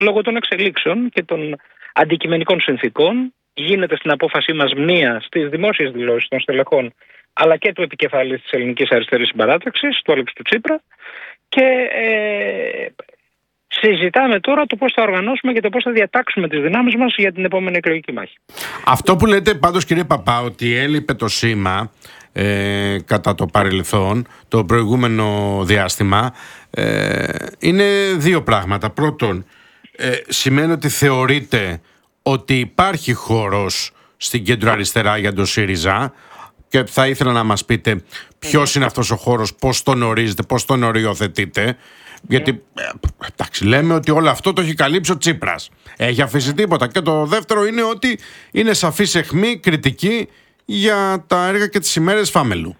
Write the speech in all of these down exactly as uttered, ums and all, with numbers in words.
λόγω των εξελίξεων και των αντικειμενικών συνθήκων. Γίνεται στην απόφασή μας μνήα στις δημόσιες δηλώσεις των στελεχών, αλλά και του επικεφαλής της Ελληνικής Αριστερής Συμπαράταξης, του Αλέξη του Τσίπρα, και ε, συζητάμε τώρα το πώς θα οργανώσουμε και το πώς θα διατάξουμε τις δυνάμεις μας για την επόμενη εκλογική μάχη. Αυτό που λέτε πάντως, κύριε Παπά, ότι έλειπε το σήμα ε, κατά το παρελθόν, το προηγούμενο διάστημα, ε, είναι δύο πράγματα. Πρώτον, ε, σημαίνει ότι θεωρείτε ότι υπάρχει χώρος στην κέντρο αριστερά για το ΣΥΡΙΖΑ, και θα ήθελα να μας πείτε ποιος είναι αυτός ο χώρος, πώς τον ορίζετε, πώς τον οριοθετείτε. Γιατί εντάξει, λέμε ότι όλο αυτό το έχει καλύψει ο Τσίπρας. Έχει αφήσει τίποτα. Και το δεύτερο είναι ότι είναι σαφής αιχμή, κριτική για τα έργα και τις ημέρες Φάμελου.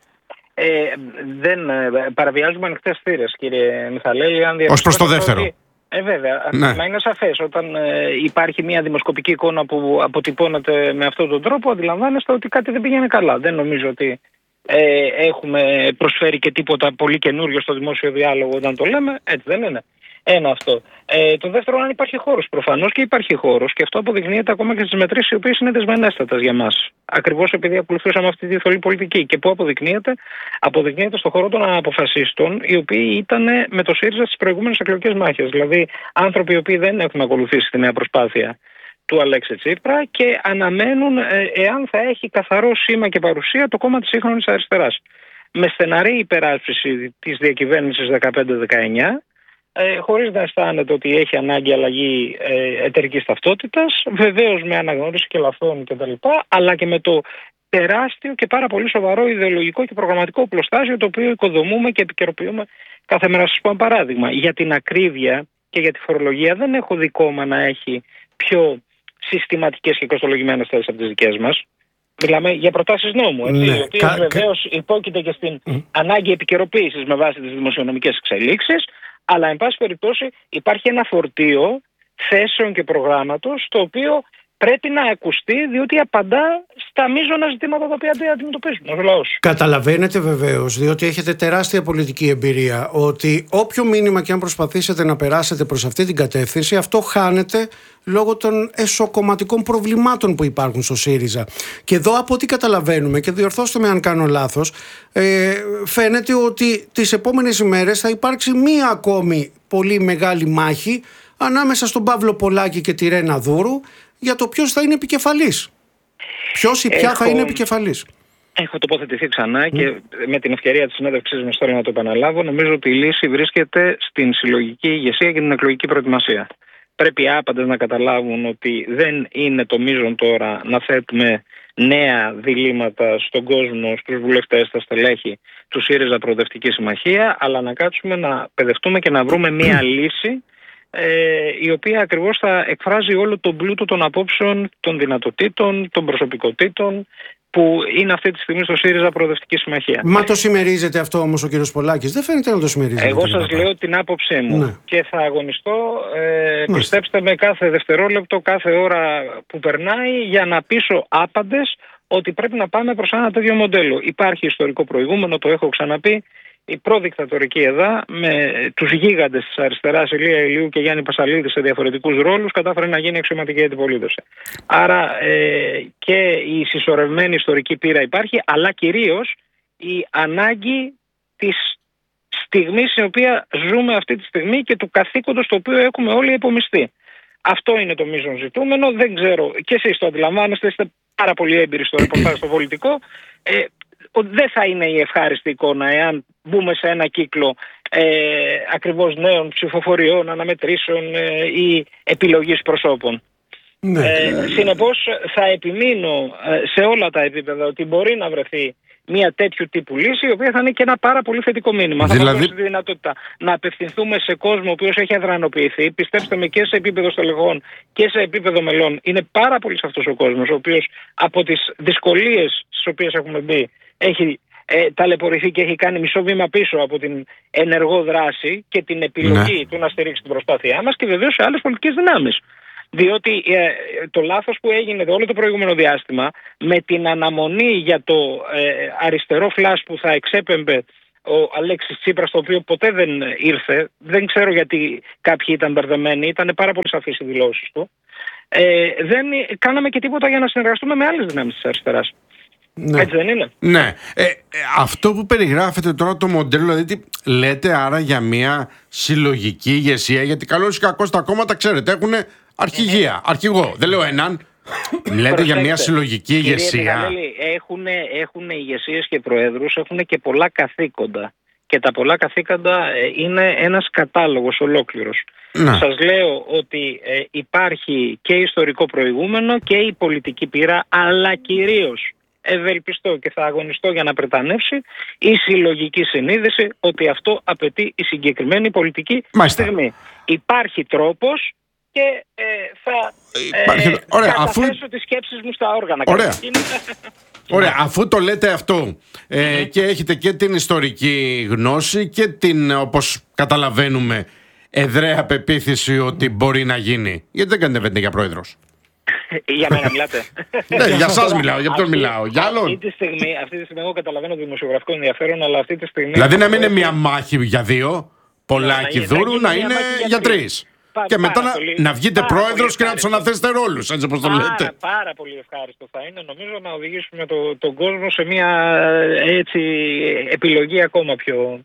Ε, δεν ε, παραβιάζουμε ανοιχτές θύρες, κύριε Μιχαλέλη. Ως προς το δεύτερο. Ότι, ε, βέβαια, ναι. Μα είναι σαφές. Όταν ε, υπάρχει μια δημοσκοπική εικόνα που αποτυπώνεται με αυτόν τον τρόπο, αντιλαμβάνεστε ότι κάτι δεν πήγαινε καλά. Δεν νομίζω ότι ε, έχουμε προσφέρει και τίποτα πολύ καινούριο στο δημόσιο διάλογο όταν το λέμε. Έτσι δεν είναι? Ένα αυτό. Ε, το δεύτερο, αν υπάρχει χώρος. Προφανώς και υπάρχει χώρος, και αυτό αποδεικνύεται ακόμα και στις μετρήσεις οι οποίες είναι δεσμενέστατες για μας. Ακριβώς επειδή ακολουθούσαμε αυτή τη θολή πολιτική. Και πού αποδεικνύεται? Αποδεικνύεται στον χώρο των αναποφασίστων, οι οποίοι ήταν με το ΣΥΡΙΖΑ στις προηγούμενες εκλογικές μάχες. Δηλαδή, άνθρωποι οι οποίοι δεν έχουν ακολουθήσει τη νέα προσπάθεια του Αλέξη Τσίπρα και αναμένουν ε, εάν θα έχει καθαρό σήμα και παρουσία το κόμμα της σύγχρονης αριστεράς. Με στεναρή υπεράσπιση της διακυβέρνησης δεκαπέντε δεκαεννιά. Ε, χωρίς να αισθάνεται ότι έχει ανάγκη αλλαγή ε, εταιρικής ταυτότητας, βεβαίως με αναγνώριση και λαθών κτλ., αλλά και με το τεράστιο και πάρα πολύ σοβαρό ιδεολογικό και προγραμματικό οπλοστάσιο το οποίο οικοδομούμε και επικαιροποιούμε κάθε μέρα. Σας πω ένα παράδειγμα. Για την ακρίβεια και για τη φορολογία δεν έχω δει κόμμα να έχει πιο συστηματικές και κοστολογημένες θέσεις από τις δικές μας. Μιλάμε για προτάσεις νόμου, έτσι, ναι, οι οποίες κα... βεβαίως υπόκειται και στην mm. ανάγκη επικαιροποίησης με βάση τις δημοσιονομικές εξελίξεις. Αλλά, εν πάση περιπτώσει, υπάρχει ένα φορτίο θέσεων και προγράμματος το οποίο πρέπει να ακουστεί, διότι απαντά στα μείζωνα ζητήματα τα οποία αντιμετωπίζουμε ως λαός. Καταλαβαίνετε βεβαίως, διότι έχετε τεράστια πολιτική εμπειρία, ότι όποιο μήνυμα και αν προσπαθήσετε να περάσετε προς αυτή την κατεύθυνση, αυτό χάνεται λόγω των εσωκομματικών προβλημάτων που υπάρχουν στο ΣΥΡΙΖΑ. Και εδώ, από ό,τι καταλαβαίνουμε, και διορθώστε με αν κάνω λάθος, ε, φαίνεται ότι τις επόμενες ημέρες θα υπάρξει μία ακόμη πολύ μεγάλη μάχη ανάμεσα στον Παύλο Πολάκη και τη Ρένα Δούρου για το ποιος θα είναι επικεφαλής. Ποιος ή ποια Έχω... θα είναι επικεφαλής. Έχω τοποθετηθεί ξανά mm. και με την ευκαιρία της συνέντευξής μας θέλω να το επαναλάβω. Νομίζω ότι η λύση βρίσκεται στην συλλογική ηγεσία και την εκλογική προετοιμασία. Πρέπει οι άπαντες να καταλάβουν ότι δεν είναι το μείζον τώρα να θέτουμε νέα διλήμματα στον κόσμο, στους βουλευτές, στα στελέχη του ΣΥΡΙΖΑ Προοδευτική Συμμαχία, αλλά να κάτσουμε να παιδευτούμε και να βρούμε μία λύση ε, η οποία ακριβώς θα εκφράζει όλο τον πλούτο των απόψεων, των δυνατοτήτων, των προσωπικότητων που είναι αυτή τη στιγμή στο ΣΥΡΙΖΑ Προοδευτική Συμμαχία. Μα το συμμερίζεται αυτό όμως ο κύριος Πολάκης? Δεν φαίνεται να το συμμερίζεται. Εγώ σας λέω την άποψή μου, ναι, και θα αγωνιστώ, ε, πιστέψτε με, κάθε δευτερόλεπτο, κάθε ώρα που περνάει για να πείσω άπαντες ότι πρέπει να πάμε προς ένα τέτοιο μοντέλο. Υπάρχει ιστορικό προηγούμενο, το έχω ξαναπεί. Η προδικτατορική ΕΔΑ με τους γίγαντες της αριστεράς, Ηλία Ηλίου και Γιάννη Πασαλίδη, σε διαφορετικούς ρόλους, κατάφερε να γίνει αξιωματική αντιπολίτευση. Άρα ε, και η συσσωρευμένη ιστορική πείρα υπάρχει, αλλά κυρίως η ανάγκη της στιγμής στην οποία ζούμε αυτή τη στιγμή και του καθήκοντος το οποίο έχουμε όλοι υπομειστεί. Αυτό είναι το μείζον ζητούμενο. Δεν ξέρω, και εσείς το αντιλαμβάνεστε, είστε πάρα πολύ έμπειροι στο ρεπορτάζ στο πολιτικό. Ε, δεν θα είναι η ευχάριστη εικόνα εάν μπούμε σε ένα κύκλο ε, ακριβώς νέων ψηφοφοριών, αναμετρήσεων ε, ή επιλογής προσώπων. Ναι. Ε, συνεπώς θα επιμείνω ε, σε όλα τα επίπεδα ότι μπορεί να βρεθεί μια τέτοιου τύπου λύση, η οποία θα είναι και ένα πάρα πολύ θετικό μήνυμα. Δηλαδή... Θα μας δώσει τη δυνατότητα να απευθυνθούμε σε κόσμο ο οποίος έχει αδρανοποιηθεί. Πιστέψτε με, και σε επίπεδο στελεχών και σε επίπεδο μελών. Είναι πάρα πολύ σε αυτός ο κόσμος, ο οποίος από τις δυσκολίες στις οποίες έχουμε μπει έχει ε, ταλαιπωρηθεί και έχει κάνει μισό βήμα πίσω από την ενεργό δράση και την επιλογή, ναι, του να στηρίξει την προσπάθειά μας, και βεβαίως σε άλλες πολιτικές δυνάμεις. Διότι ε, το λάθος που έγινε όλο το προηγούμενο διάστημα με την αναμονή για το ε, αριστερό φλας που θα εξέπεμπε ο Αλέξης Τσίπρας, το οποίο ποτέ δεν ήρθε. Δεν ξέρω γιατί κάποιοι ήταν μπερδεμένοι, ήταν πάρα πολύ σαφείς οι δηλώσεις του. Ε, δεν κάναμε και τίποτα για να συνεργαστούμε με άλλες δυνάμεις της αριστεράς. Ναι. Έτσι δεν είναι? Ναι. Ε, ε, αυτό που περιγράφεται τώρα το μοντέλο, δηλαδή τι, λέτε άρα για μια συλλογική ηγεσία, γιατί καλώς ή κακώς τα κόμματα, ξέρετε, έχουν αρχηγία, αρχηγό. Δεν λέω έναν. Λέτε για μια συλλογική ηγεσία. Έχουν, έχουν ηγεσίες και προέδρους, έχουν και πολλά καθήκοντα. Και τα πολλά καθήκοντα είναι ένας κατάλογος ολόκληρος. Να. Σας λέω ότι ε, υπάρχει και ιστορικό προηγούμενο και η πολιτική πείρα, αλλά κυρίως ευελπιστώ και θα αγωνιστώ για να πρετανεύσει η συλλογική συνείδηση ότι αυτό απαιτεί η συγκεκριμένη πολιτική Μάλιστα. στιγμή. Υπάρχει τρόπος και ε, θα Υπάρχει... ε, Ωραία, καταθέσω αφού... τις σκέψεις μου στα όργανα. Ωραία. Ωραία, αφού το λέτε αυτό ε, και έχετε και την ιστορική γνώση και την, όπως καταλαβαίνουμε, εδραία πεποίθηση ότι μπορεί να γίνει, γιατί δεν κατεβαίνετε για πρόεδρος? Για μένα μιλάτε? Ναι, για σας μιλάω, για ποιον μιλάω? Για άλλον? Αυτή τη στιγμή, αυτή τη στιγμή εγώ καταλαβαίνω το δημοσιογραφικό ενδιαφέρον, αλλά αυτή τη στιγμή... Δηλαδή να μην είναι μια μάχη για δύο, πολλάκι δούρου, να είναι για τρεις. Και μετά να, να βγείτε πρόεδρος και να τους αναθέσετε ρόλους, έτσι όπως το πάρα, λέτε. Πάρα πολύ ευχάριστο θα είναι, νομίζω, να οδηγήσουμε το, τον κόσμο σε μια έτσι, επιλογή ακόμα πιο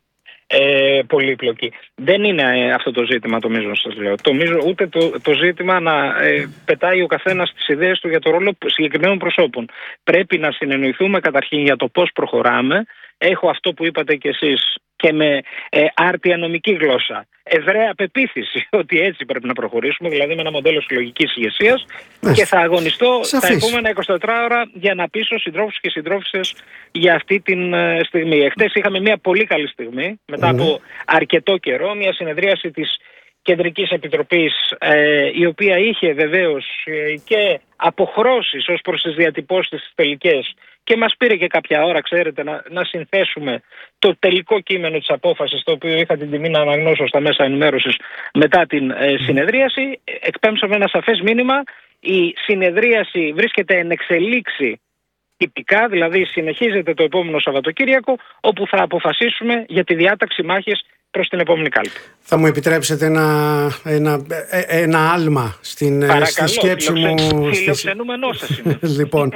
ε, πολύπλοκη. Δεν είναι αυτό το ζήτημα, το μείζον σας λέω. Το μείζον, ούτε το, το ζήτημα να ε, πετάει ο καθένας τις ιδέες του για το ρόλο συγκεκριμένων προσώπων. Πρέπει να συνεννοηθούμε καταρχήν για το πώς προχωράμε. Έχω αυτό που είπατε κι εσείς και με ε, άρτια νομική γλώσσα, ευραία πεποίθηση ότι έτσι πρέπει να προχωρήσουμε, δηλαδή με ένα μοντέλο συλλογικής ηγεσίας, και θα αγωνιστώ Σαφής. τα επόμενα εικοσιτέσσερις ώρα για να πείσω συντρόφους και συντρόφισσες για αυτή την ε, στιγμή. Εχθές είχαμε μια πολύ καλή στιγμή, μετά mm. από αρκετό καιρό, μια συνεδρίαση της Κεντρικής Επιτροπής, ε, η οποία είχε βεβαίως ε, και αποχρώσεις ως προς τις διατυπώσεις τελικές, και μας πήρε και κάποια ώρα, ξέρετε, να, να συνθέσουμε το τελικό κείμενο της απόφασης, το οποίο είχα την τιμή να αναγνώσω στα μέσα ενημέρωσης μετά την ε, συνεδρίαση. Εκπέμψαμε ένα σαφές μήνυμα. Η συνεδρίαση βρίσκεται εν εξελίξη τυπικά, δηλαδή συνεχίζεται το επόμενο Σαββατοκύριακο, όπου θα αποφασίσουμε για τη διάταξη μάχης προς την επόμενη κάλπη. Θα μου επιτρέψετε ένα, ένα, ένα άλμα στην, Παρακαλώ, στη σκέψη φιλοξεν, μου. Φιλοξενούμενό σας είναι. Λοιπόν,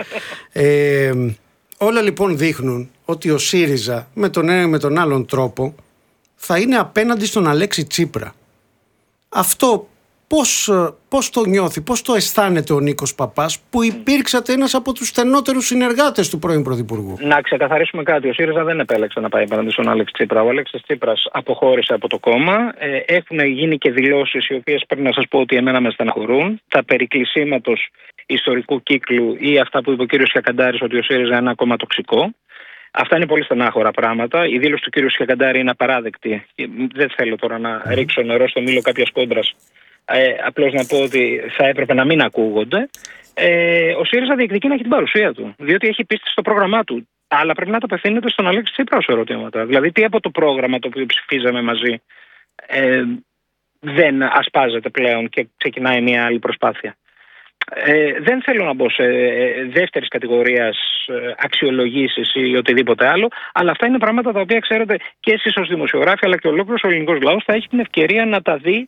ε, όλα λοιπόν δείχνουν ότι ο ΣΥΡΙΖΑ με τον ένα ή με τον άλλον τρόπο θα είναι απέναντι στον Αλέξη Τσίπρα. Αυτό πώς, πώς το νιώθει, πώς το αισθάνεται ο Νίκος Παπάς, που υπήρξατε ένας από τους στενότερους συνεργάτες του πρώην Πρωθυπουργού? Να ξεκαθαρίσουμε κάτι. Ο ΣΥΡΙΖΑ δεν επέλεξε να πάει απέναντι στον Αλέξη Τσίπρα. Ο Αλέξης Τσίπρας αποχώρησε από το κόμμα. Ε, έχουν γίνει και δηλώσεις οι οποίες πρέπει να σας πω ότι εμένα με στεναχωρούν. Τα περί κλεισίματος ιστορικού κύκλου ή αυτά που είπε ο κ. Σιακαντάρης, ότι ο ΣΥΡΙΖΑ είναι ένα κόμμα τοξικό. Αυτά είναι πολύ στενάχωρα πράγματα. Η δήλωση του κ. Σιακαντάρη είναι απαράδεκτη. Δεν θέλω τώρα να ρίξω νερό στο μήλο κάποιας κόντρας. Ε, απλώς να πω ότι θα έπρεπε να μην ακούγονται. Ε, ο ΣΥΡΙΖΑ διεκδικεί να έχει την παρουσία του, διότι έχει πίστη στο πρόγραμμά του. Αλλά πρέπει να το απευθύνεται στον Αλέξη Τσίπρα ως ερωτήματα. Δηλαδή, τι από το πρόγραμμα το οποίο ψηφίζαμε μαζί ε, δεν ασπάζεται πλέον και ξεκινάει μια άλλη προσπάθεια. Ε, δεν θέλω να μπω σε ε, δεύτερης κατηγορίας ε, αξιολογήσεις ή οτιδήποτε άλλο, αλλά αυτά είναι πράγματα τα οποία, ξέρετε, και εσείς ως δημοσιογράφοι, αλλά και ολόκληρος ο ελληνικός λαός θα έχει την ευκαιρία να τα δει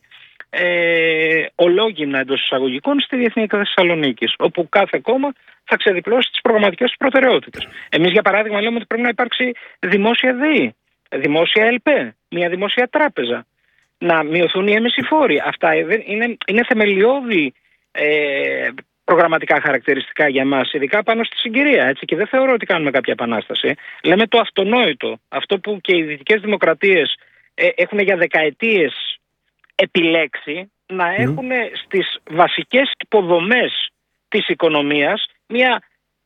Ε, ολόγυμνα εντός εισαγωγικών στη Διεθνή Έκθεση Θεσσαλονίκης, όπου κάθε κόμμα θα ξεδιπλώσει τις προγραμματικές του προτεραιότητες. Εμείς, για παράδειγμα, λέμε ότι πρέπει να υπάρξει δημόσια ΔΕΗ, δημόσια ΕΛΠΕ, μια δημόσια τράπεζα, να μειωθούν οι έμεσοι φόροι. Αυτά είναι, είναι θεμελιώδη ε, προγραμματικά χαρακτηριστικά για μας, ειδικά πάνω στη συγκυρία. Έτσι, και δεν θεωρώ ότι κάνουμε κάποια επανάσταση. Λέμε το αυτονόητο, αυτό που και οι δυτικές δημοκρατίες ε, έχουν για δεκαετίες επιλέξει, να έχουν mm. στις βασικές υποδομές της οικονομίας μια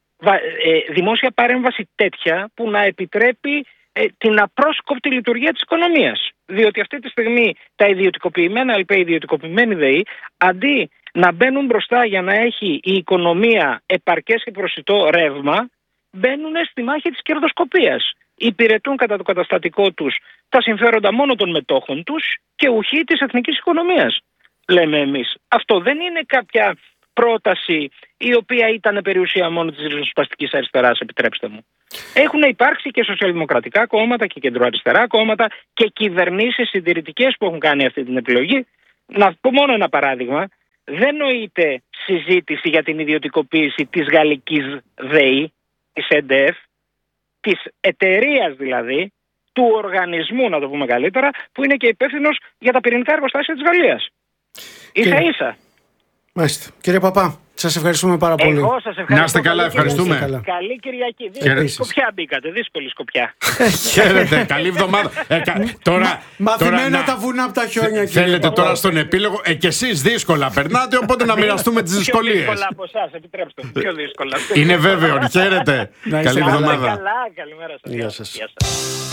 ε, δημόσια παρέμβαση τέτοια που να επιτρέπει ε, την απρόσκοπτη λειτουργία της οικονομίας. Διότι αυτή τη στιγμή τα ιδιωτικοποιημένα ΕΛΠΕ, ιδιωτικοποιημένη ΔΕΗ, αντί να μπαίνουν μπροστά για να έχει η οικονομία επαρκές και προσιτό ρεύμα, μπαίνουν στη μάχη της κερδοσκοπίας. Υπηρετούν κατά το καταστατικό τους τα συμφέροντα μόνο των μετόχων τους και ουχή της εθνικής οικονομίας, λέμε εμείς. Αυτό δεν είναι κάποια πρόταση η οποία ήταν περιουσία μόνο της ριζοσπαστικής αριστεράς, επιτρέψτε μου. Έχουν υπάρξει και σοσιαλδημοκρατικά κόμματα και κεντροαριστερά κόμματα και κυβερνήσεις συντηρητικές που έχουν κάνει αυτή την επιλογή. Να πω μόνο ένα παράδειγμα. Δεν νοείται συζήτηση για την ιδιωτικοποίηση της γαλλικής ΔΕΗ, της ΕΝΤΕΦ, της εταιρείας δηλαδή, του οργανισμού, να το πούμε καλύτερα, που είναι και υπεύθυνος για τα πυρηνικά εργοστάσια της Γαλλίας. Ίσα ίσα. Μάλιστα. Κύριε Παπά, σας ευχαριστούμε πάρα πολύ. Εγώ σας ευχαριστώ. Να είστε καλά, ευχαριστούμε. Καλά. Καλή Κυριακή. Δύσκολη σκοπιά μπήκατε, δύσκολη σκοπιά. Χαίρετε, καλή εβδομάδα. Ε, κα... τώρα, Μαθημένα τώρα, τα βουνά από τα χιόνια. Θέλετε τώρα στον επίλογο, ε, και εσείς δύσκολα περνάτε, οπότε να μοιραστούμε τις δυσκολίες. Πιο δύσκολα από εσάς, επιτρέψτε μου. Πιο δύσκολα. Είναι βέβαιο. Χαίρετε. Καλή εβδομάδα. Καλά, καλημέρα σας. Γεια σας. Γεια σας.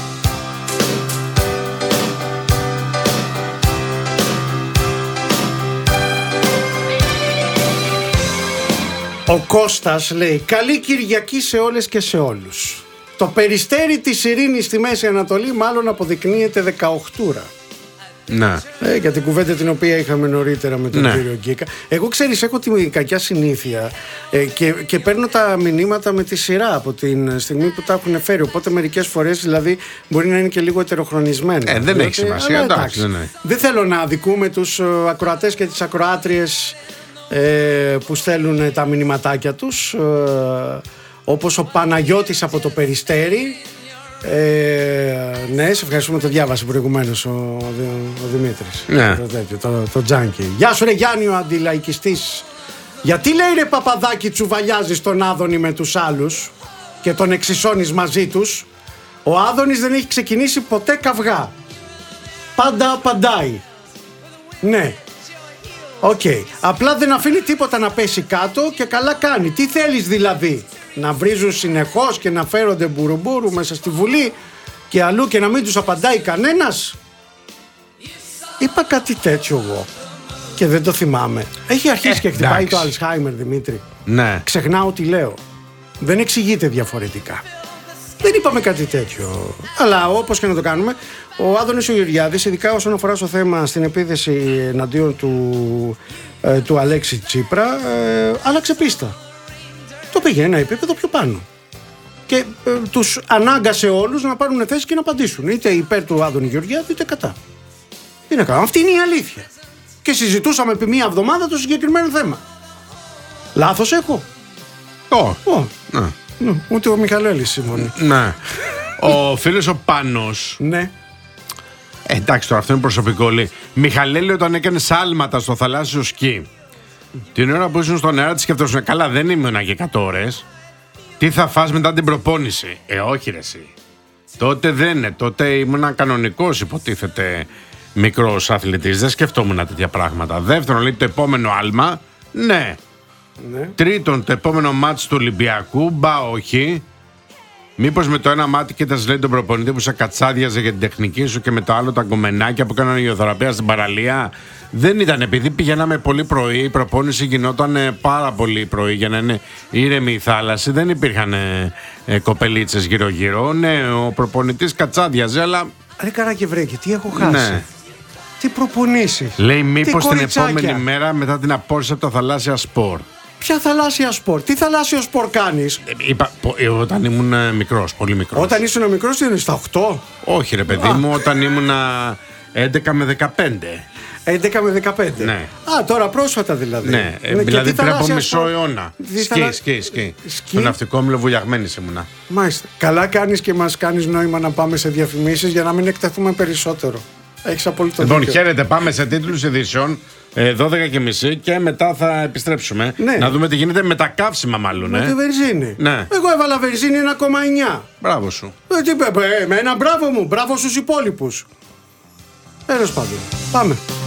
Ο Κώστας λέει: καλή Κυριακή σε όλες και σε όλους. Το περιστέρι της ειρήνης στη Μέση Ανατολή μάλλον αποδεικνύεται δεκαοχτούρα. Ναι. Ε, για την κουβέντα την οποία είχαμε νωρίτερα με τον ναι. κύριο Γκίκα. Εγώ ξέρεις, έχω την κακιά συνήθεια ε, και, και παίρνω τα μηνύματα με τη σειρά από την στιγμή που τα έχουν φέρει. Οπότε μερικές φορές δηλαδή μπορεί να είναι και λίγο ετεροχρονισμένα. Ε, δεν διότι, έχει σημασία. αλλά, Εντάξει, εντάξει, δεν, είναι. δεν θέλω να αδικούμε τους ακροατές και τις ακροάτριες ε, που στέλνουν τα μηνυματάκια τους. Ε, όπως ο Παναγιώτης από το Περιστέρι. Ε, ναι, σε ευχαριστούμε, το διάβασε προηγουμένως ο, ο, ο Δημήτρης. Ναι. Το, τέτοιο, το, το τζάνκι. Γεια σου ρε Γιάννη, ο αντιλαϊκιστής. Γιατί λέει ρε Παπαδάκη τσουβαλιάζεις τον Άδωνη με τους άλλους και τον εξισώνεις μαζί τους? Ο Άδωνης δεν έχει ξεκινήσει ποτέ καυγά. Πάντα απαντάει. Ναι. Οκ. Okay. Απλά δεν αφήνει τίποτα να πέσει κάτω και καλά κάνει. Τι θέλεις δηλαδή? Να βρίζουν συνεχώς και να φέρονται μπουρουμπουρου μέσα στη Βουλή και αλλού και να μην τους απαντάει κανένας? Είπα κάτι τέτοιο εγώ και δεν το θυμάμαι. Έχει αρχίσει ε, και χτυπάει εντάξει. το Αλσχάιμερ, Δημήτρη. Ναι. Ξεχνάω τι λέω. Δεν εξηγείται διαφορετικά. Δεν είπαμε κάτι τέτοιο. Αλλά όπως και να το κάνουμε, ο Άδωνης ο Γεωργιάδης, ειδικά όσον αφορά στο θέμα στην επίθεση εναντίον του, ε, του Αλέξη Τσίπρα, ε, άλλαξε πίστα. Το πήγε ένα επίπεδο πιο πάνω. Και ε, τους ανάγκασε όλους να πάρουν θέση και να απαντήσουν. Είτε υπέρ του Άδωνη Γεωργιάδη, είτε κατά. Είναι καλά. Αυτή είναι η αλήθεια. Και συζητούσαμε επί μία εβδομάδα το συγκεκριμένο θέμα. Λάθος έχω? Oh. Oh. Ναι. Ναι. Ούτε ο Μιχαλέλης συμφωνεί. Ναι. Ο φίλος ο Πάνος. Ναι. Ε, εντάξει, τώρα αυτό είναι προσωπικό. Λέει: Μιχαλέλη, όταν έκανε σάλματα στο θαλάσσιο σκι, την ώρα που ήσουν στον αέρα τη σκεφτόσουν, καλά, δεν ήμουν και εκατό ώρες. Τι θα φας μετά την προπόνηση? Ε, όχι, ρε, εσύ. Τότε δεν είναι. Τότε ήμουν κανονικός, υποτίθεται, μικρός αθλητής. Δεν σκεφτόμουν τέτοια πράγματα. Δεύτερον, λέει, το επόμενο άλμα, ναι. ναι. Τρίτον, το επόμενο μάτς του Ολυμπιακού, μπα, όχι. Μήπως με το ένα μάτι κοίτας, λέει, τον προπονητή που σε κατσάδιαζε για την τεχνική σου και με το άλλο τα γκομενάκια που κάνανε υγειοθεραπεία στην παραλία? Δεν ήταν, επειδή πηγαίναμε πολύ πρωί, η προπόνηση γινόταν πάρα πολύ πρωί για να είναι ήρεμη η θάλασσα. Δεν υπήρχαν ε, ε, κοπελίτσες γύρω-γύρω. Ναι, ο προπονητής κατσάδιαζε, αλλά. Ρε Καρακευρέκη, τι έχω χάσει? Ναι. Τι προπονήσεις? Λέει, μήπως την επόμενη μέρα μετά την απόρρισα από τα θαλάσσια σπορ. Ποια θαλάσσια σπορ? Τι θαλάσσιο σπορ κάνεις? Ε, είπα, ε, όταν ήμουν μικρός, πολύ μικρός. Όταν ήσουν μικρός, τι είναι, στα οκτώ? Όχι, ρε παιδί Α. μου, όταν ήμουν έντεκα με δεκαπέντε. έντεκα με δεκαπέντε. Ναι. Α, τώρα πρόσφατα δηλαδή. Ναι, ε, δηλαδή πριν από μισό σπορ... αιώνα. Σκι, θαλα... σκι, σκι. Στο ναυτικό όμιλο Βουλιαγμένης ήμουνα. Μάλιστα. Καλά κάνεις και μας κάνεις νόημα να πάμε σε διαφημίσεις για να μην εκτεθούμε περισσότερο. Έχεις απόλυτο δίκιο. Λοιπόν, χαίρετε, πάμε σε τίτλους ειδήσεων. δώδεκα και μισή και μετά θα επιστρέψουμε. Ναι. Να δούμε τι γίνεται με τα καύσιμα, μάλλον. Με ε. τη βενζίνη. Ναι. Εγώ έβαλα βενζίνη ένα κόμμα εννιά. Μπράβο σου. Ε, τι, ε, εμένα μπράβο μου, μπράβο στους υπόλοιπους. Τέλος πάντων. Πάμε.